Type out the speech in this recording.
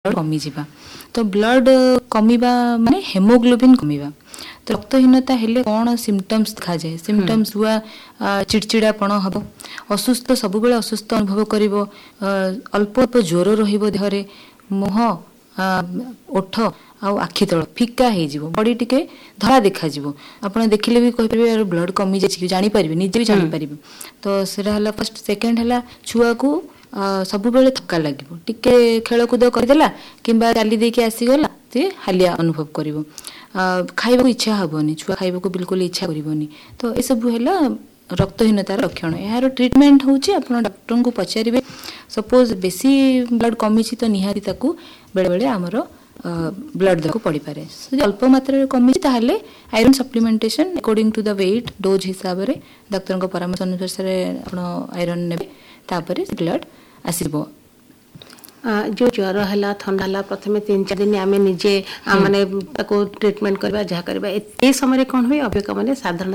कमी जिबा तो ब्लड कमिबा माने हेमोग्लोबिन कमिबा तो रक्तहीनता हेले कौन सिम्पटम्स देखा जाए सिम्पटम्स हुआ चिड़चिड़ापण हम असुस्थ सब बेले असुस्थ अनुभव करिवो अल्प अल्प ज्वर रहिबो देहरे मुह ओठ आ आखि तल फिका हो बॉडी टिके धरा देखा आपड़ देखिले भी कहीपर ब्लड कमी जाए जापर निजे भी जापर तो सेटा फर्स्ट सेकेंड है छुआ को सब बेले थका लगे टिके खेलकूद करदेला कि चली देकी आसीगला सी हालिया अनुभव कर खाइबा इच्छा हेनी छुआ खाइबा बिल्कुल इच्छा करनी तो ये सब है रक्तहीनतार लक्षण यार ट्रिटमेंट होची आपण डॉक्टर को पचारे सपोज बेसी ब्लड कमी तो निहाती ताकू बेले बेले आमर ब्लड देको पड़ पारे अल्प मात्रा कमी iron supplementation according to the wait dose हिसाब से डाक्तर परामर्श अनुसार आयरन ने ब्लड आसब जो ज्वर है थंडा है प्रथम 3-4 दिन आम निजे माने ट्रिटमेंट करवा जहाँ करवा ए समय कौन हुए अभिक मैंने साधारण